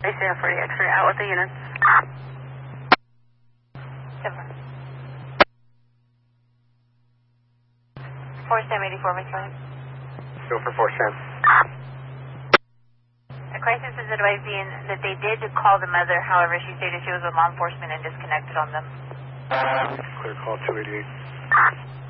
ACF 40 X-ray out with the units. 4784, Miss Williams. Go for 47. A crisis is advising that they did call the mother, however, she stated she was with law enforcement and disconnected on them. Clear call 288.